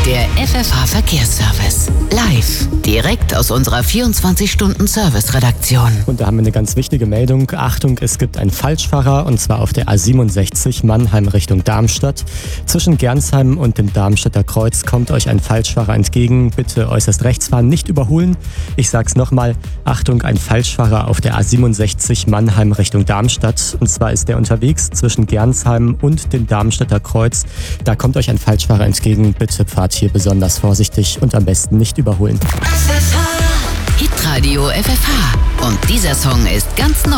Der FFH Verkehrsservice. Live. Direkt aus unserer 24-Stunden-Service-Redaktion. Und da haben wir eine ganz wichtige Meldung. Achtung, es gibt einen Falschfahrer und zwar auf der A67 Mannheim Richtung Darmstadt. Zwischen Gernsheim und dem Darmstädter Kreuz kommt euch ein Falschfahrer entgegen. Bitte äußerst rechts fahren, nicht überholen. Ich sag's nochmal. Achtung, ein Falschfahrer auf der A67 Mannheim Richtung Darmstadt. Und zwar ist der unterwegs zwischen Gernsheim und dem Darmstädter Kreuz. Da kommt euch ein Falschfahrer entgegen. Bitte fahrt hier besonders vorsichtig und am besten nicht überholen. FFH. Hitradio FFH. Und dieser Song ist ganz neu.